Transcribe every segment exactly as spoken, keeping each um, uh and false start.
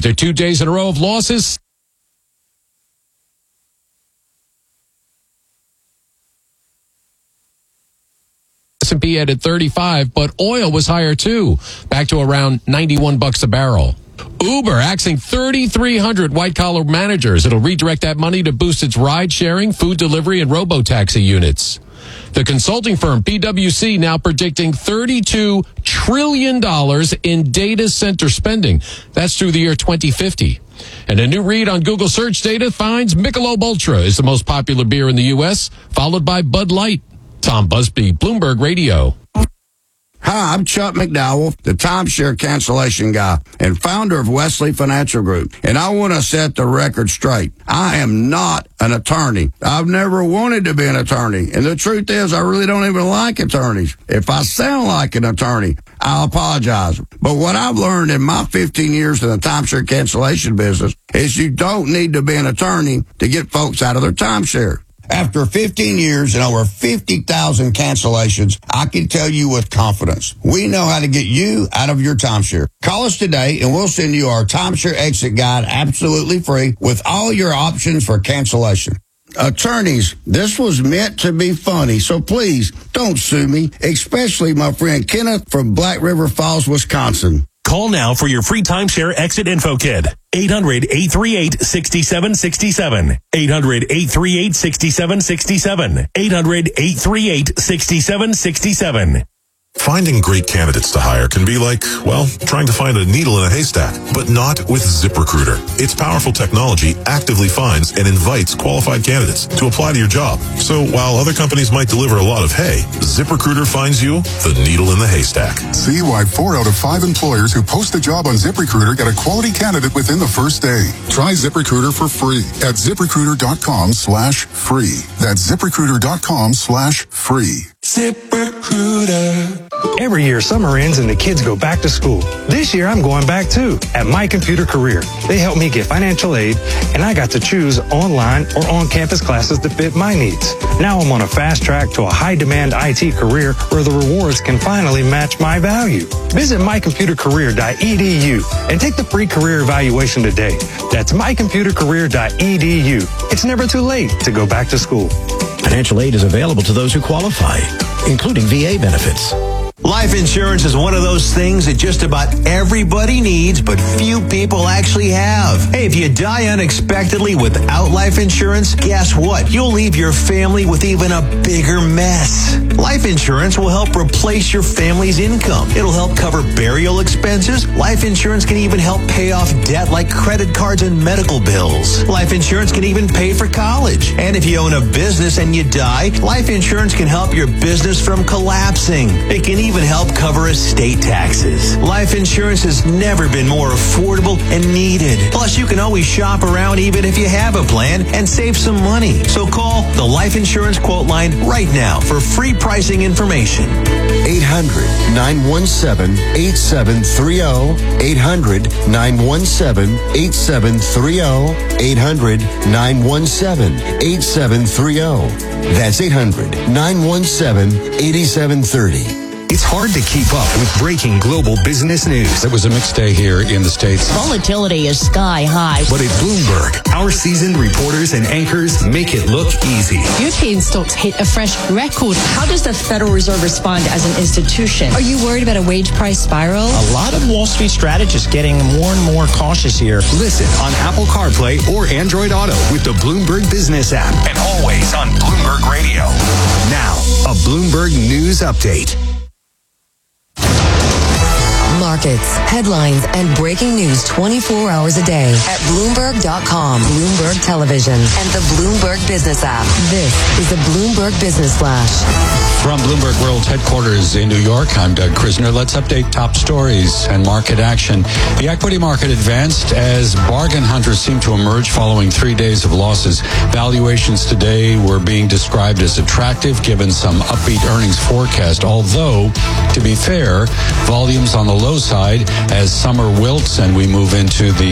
After two days in a row of losses, S and P added thirty-five, but oil was higher too, back to around ninety-one bucks a barrel. Uber axing thirty-three hundred white-collar managers. It'll redirect that money to boost its ride-sharing, food delivery, and robo-taxi units. The consulting firm P W C now predicting thirty-two trillion dollars in data center spending. That's through the year twenty fifty. And a new read on Google search data finds Michelob Ultra is the most popular beer in the U S, followed by Bud Light. Tom Busby, Bloomberg Radio. Hi, I'm Chuck McDowell, the timeshare cancellation guy and founder of Wesley Financial Group. And I want to set the record straight. I am not an attorney. I've never wanted to be an attorney. And the truth is, I really don't even like attorneys. If I sound like an attorney, I'll apologize. But what I've learned in my fifteen years in the timeshare cancellation business is you don't need to be an attorney to get folks out of their timeshare. After fifteen years and over fifty thousand cancellations, I can tell you with confidence, we know how to get you out of your timeshare. Call us today and we'll send you our timeshare exit guide absolutely free with all your options for cancellation. Attorneys, this was meant to be funny, so please don't sue me, especially my friend Kenneth from Black River Falls, Wisconsin. Call now for your free timeshare exit info kit. eight hundred, eight three eight, six seven six seven. eight hundred, eight three eight, six seven six seven. eight hundred, eight three eight, six seven six seven. Finding great candidates to hire can be like, well, trying to find a needle in a haystack, but not with ZipRecruiter. Its powerful technology actively finds and invites qualified candidates to apply to your job. So while other companies might deliver a lot of hay, ZipRecruiter finds you the needle in the haystack. See why four out of five employers who post a job on ZipRecruiter get a quality candidate within the first day. Try ZipRecruiter for free at ZipRecruiter.com slash free. That's ZipRecruiter.com slash free. ZipRecruiter. Every year, summer ends and the kids go back to school. This year, I'm going back too at My Computer Career. They helped me get financial aid, and I got to choose online or on-campus classes that fit my needs. Now I'm on a fast track to a high-demand I T career where the rewards can finally match my value. Visit my computer career dot e d u and take the free career evaluation today. That's my computer career dot e d u. It's never too late to go back to school. Financial aid is available to those who qualify, including V A benefits. Life insurance is one of those things that just about everybody needs, but few people actually have. Hey, if you die unexpectedly without life insurance, guess what? You'll leave your family with even a bigger mess. Life insurance will help replace your family's income. It'll help cover burial expenses. Life insurance can even help pay off debt like credit cards and medical bills. Life insurance can even pay for college. And if you own a business and you die, life insurance can help your business from collapsing. It can even help cover estate taxes. Life insurance has never been more affordable and needed. Plus, you can always shop around even if you have a plan and save some money. So call the Life Insurance Quote Line right now for free pricing information. eight hundred, nine one seven, eight seven three zero. eight hundred, nine one seven, eight seven three zero. eight hundred, nine one seven, eight seven three zero. That's eight hundred, nine one seven, eight seven three zero. It's hard to keep up with breaking global business news. It was a mixed day here in the States. Volatility is sky high. But at Bloomberg, our seasoned reporters and anchors make it look easy. European stocks hit a fresh record. How does the Federal Reserve respond as an institution? Are you worried about a wage price spiral? A lot of Wall Street strategists getting more and more cautious here. Listen on Apple CarPlay or Android Auto with the Bloomberg Business app. And always on Bloomberg Radio. Now, a Bloomberg News Update. Markets, headlines, and breaking news twenty-four hours a day at Bloomberg dot com, Bloomberg Television, and the Bloomberg Business app. This is the Bloomberg Business Flash. From Bloomberg World's headquarters in New York, I'm Doug Krisner. Let's update top stories and market action. The equity market advanced as bargain hunters seem to emerge following three days of losses. Valuations today were being described as attractive given some upbeat earnings forecast, although, to be fair, volumes on the low side as summer wilts and we move into the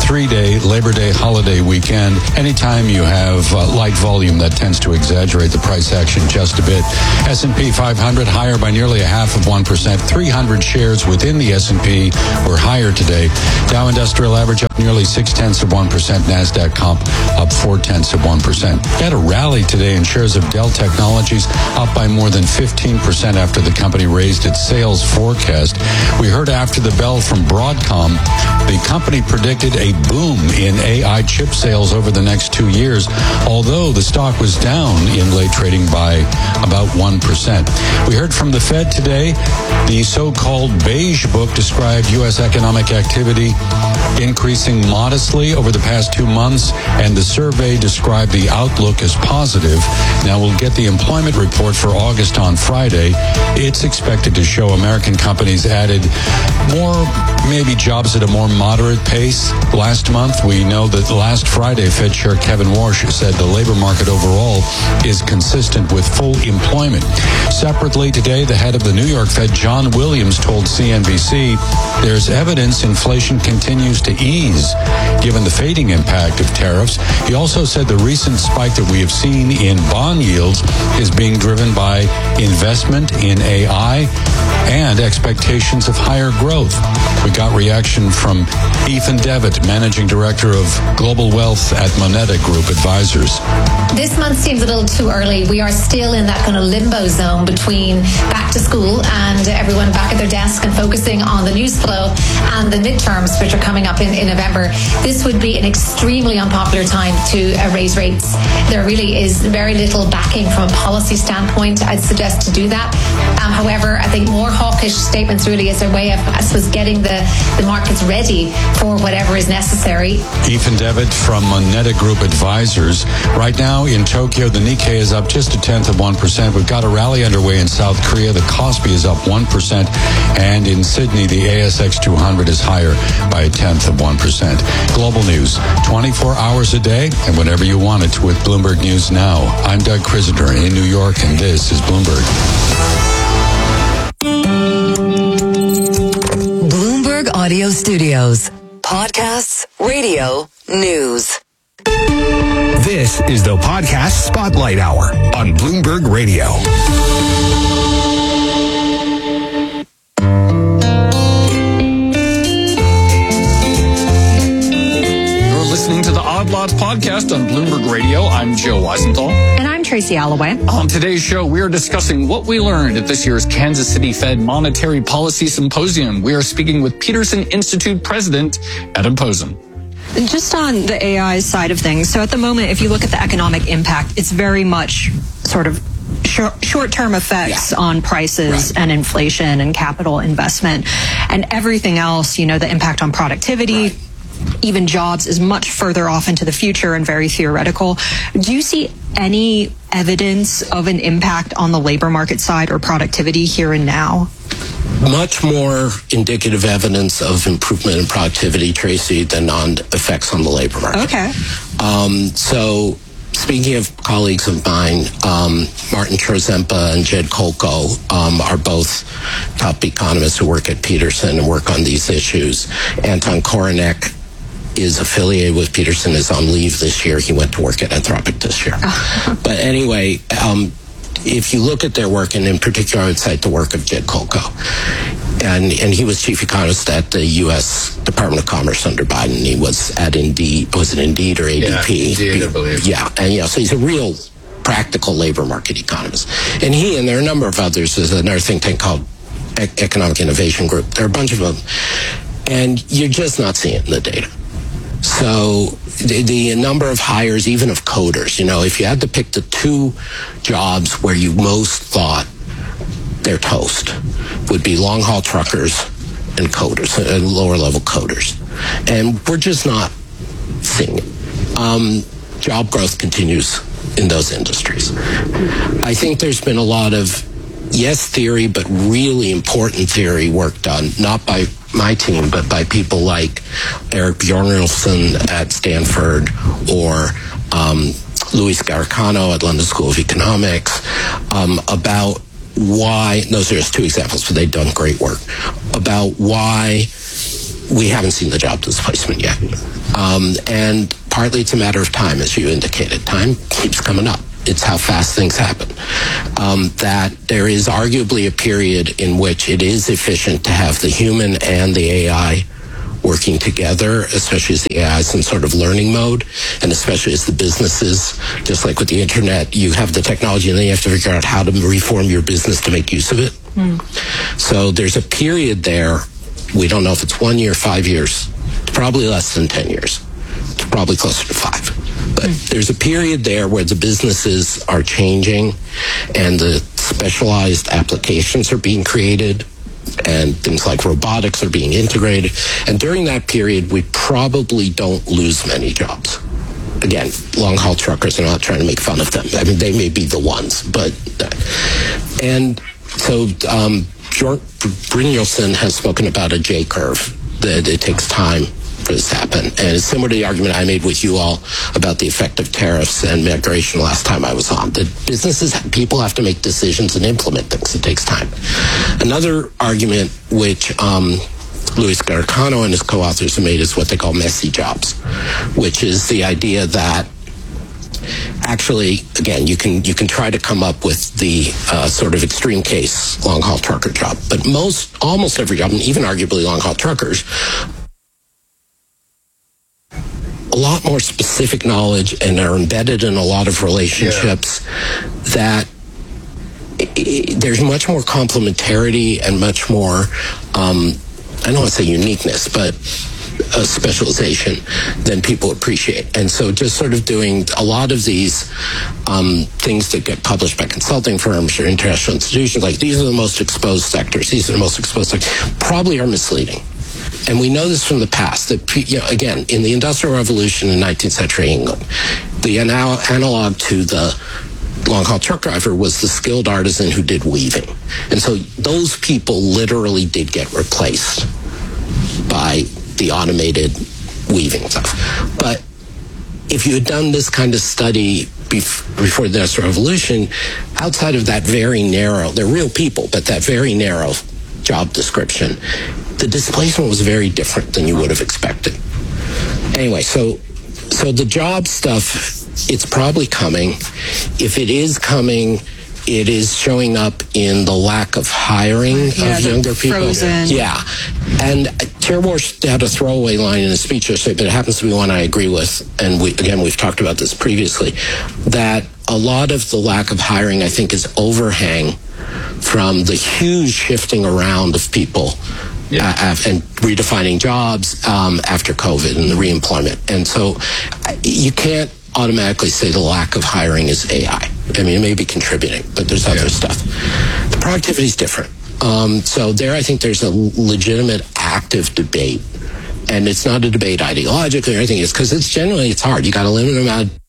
three-day Labor Day holiday weekend. Anytime you have uh, light volume, that tends to exaggerate the price action just a bit. S and P five hundred higher by nearly a half of one percent. three hundred shares within the S and P were higher today. Dow Industrial Average up nearly six-tenths of one percent. NASDAQ comp up four-tenths of one percent. Had a rally today in shares of Dell Technologies, up by more than fifteen percent after the company raised its sales forecast. We heard after the bell from Broadcom, the company predicted a boom in A I chip sales over the next two years, although the stock was down in late trading by about one percent. We heard from the Fed today. The so-called Beige Book described U S economic activity increasing modestly over the past two months, and the survey described the outlook as positive. Now we'll get the employment report for August on Friday. It's expected to show American companies added more, maybe jobs at a more moderate pace. Last month, we know that last Friday, Fed Chair Kevin Warsh said the labor market overall is consistent with full employment. Separately today, the head of the New York Fed, John Williams, told C N B C there's evidence inflation continues to ease given the fading impact of tariffs. He also said the recent spike that we have seen in bond yields is being driven by investment in A I and expectations of higher growth. We got reaction from Ethan Devitt, Managing Director of Global Wealth at Moneta Group Advisors. This month seems a little too early. We are still in that kind of limbo zone between back to school and everyone back at their desk and focusing on the news flow and the midterms, which are coming up in, in November. This would be an extremely unpopular time to uh, raise rates. There really is very little backing from a policy standpoint, I'd suggest, to do that. Um, however, I think more hawkish statements really is a way of, I suppose, getting the, the markets ready for whatever is necessary. Ethan Devitt from Moneta Group Advisors. Right now in Tokyo, the Nikkei is up just a tenth of one percent. We've got a rally underway in South Korea. The Kospi is up one percent. And in Sydney, the A S X two hundred is higher by a tenth of one percent. Global news, twenty-four hours a day and whenever you want it with Bloomberg News Now. I'm Doug Crisiter in New York, and this is Bloomberg. Bloomberg Audio Studios. Podcasts, radio, news. This is the Podcast Spotlight Hour on Bloomberg Radio. Listening to the Odd Lots podcast on Bloomberg Radio. I'm Joe Weisenthal. And I'm Tracy Alloway. On today's show, we are discussing what we learned at this year's Kansas City Fed Monetary Policy Symposium. We are speaking with Peterson Institute President Adam Posen. Just on the A I side of things, so at the moment, if you look at the economic impact, it's very much sort of short, short-term effects yeah. on prices right. and inflation and capital investment. And everything else, you know, the impact on productivity, right. even jobs, is much further off into the future and very theoretical. Do you see any evidence of an impact on the labor market side or productivity here and now? Much more indicative evidence of improvement in productivity, Tracy, than on effects on the labor market. Okay. Um, so speaking of colleagues of mine, um, Martin Trozempa and Jed Kolko um, are both top economists who work at Peterson and work on these issues. Anton Koronek is affiliated with Peterson, is on leave this year. He went to work at Anthropic this year. But anyway, um, if you look at their work, and in particular, I would cite the work of Jed Kolko, and and he was chief economist at the U S Department of Commerce under Biden. He was at Indeed, was it Indeed or A D P? Yeah, Indeed, I believe. Yeah, and yeah, so he's a real practical labor market economist. And he, and there are a number of others, there's another think tank called e- Economic Innovation Group. There are a bunch of them. And you're just not seeing the data. So the, the number of hires, even of coders, you know, if you had to pick the two jobs where you most thought they're toast, would be long-haul truckers and coders, uh, lower-level coders. And we're just not seeing it. Um, job growth continues in those industries. I think there's been a lot of, yes, theory, but really important theory work done, not by my team, but by people like Eric Bjornelson at Stanford or um, Luis Garicano at London School of Economics, um, about why, those are just two examples, but they've done great work, about why we haven't seen the job displacement yet. Um, and partly it's a matter of time, as you indicated. Time keeps coming up. It's how fast things happen. Um, that there is arguably a period in which it is efficient to have the human and the A I working together, especially as the A I is in sort of learning mode, and especially as the businesses, just like with the internet, you have the technology and then you have to figure out how to reform your business to make use of it. Mm. So there's a period there. We don't know if it's one year, five years, probably less than ten years. It's probably closer to five. But there's a period there where the businesses are changing and the specialized applications are being created and things like robotics are being integrated. And during that period, we probably don't lose many jobs. Again, long-haul truckers, I'm not trying to make fun of them. I mean, they may be the ones, but... And so um, Bjorn Brynjolfsson has spoken about a J-curve, that it takes time for this to happen. And it's similar to the argument I made with you all about the effect of tariffs and migration last time I was on. The businesses, people have to make decisions and implement things. It takes time. Another argument which um, Luis Garicano and his co-authors have made is what they call messy jobs, which is the idea that actually, again, you can you can try to come up with the uh, sort of extreme case long-haul trucker job, but most, almost every job, and even arguably long-haul truckers, a lot more specific knowledge and are embedded in a lot of relationships yeah. that it, it, there's much more complementarity and much more, um, I don't want to say uniqueness, but a specialization than people appreciate. And so just sort of doing a lot of these um, things that get published by consulting firms or international institutions, like these are the most exposed sectors, these are the most exposed sectors, probably are misleading. And we know this from the past, that, you know, again, in the Industrial Revolution in nineteenth century England, the anal- analog to the long-haul truck driver was the skilled artisan who did weaving. And so those people literally did get replaced by the automated weaving stuff. But if you had done this kind of study bef- before the Industrial Revolution, outside of that very narrow, they're real people, but that very narrow job description, the displacement was very different than you would have expected. Anyway, so so the job stuff, it's probably coming. If it is coming, it is showing up in the lack of hiring yeah, of younger people. Frozen. Yeah. And Chair Warsh had a throwaway line in a speech yesterday, but it happens to be one I agree with. And we, again, we've talked about this previously, that a lot of the lack of hiring, I think, is overhang from the huge shifting around of people yeah. uh, and redefining jobs um, after COVID and the reemployment. And so you can't automatically say the lack of hiring is A I. I mean, it may be contributing, but there's other yeah. stuff. The productivity is different. Um, so there, I think there's a legitimate active debate. And it's not a debate ideologically or anything. It's because it's generally, it's hard. You got a limited amount of